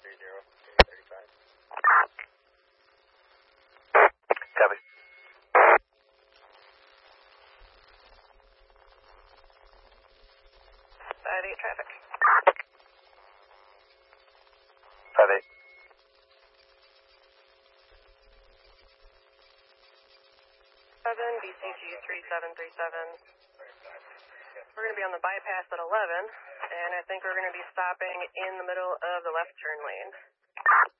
Copy. 5-8 traffic. 5-8. BCG 3737. We're going to be on the bypass at 11, and I think we're going to be stopping in the middle of the left turn lane.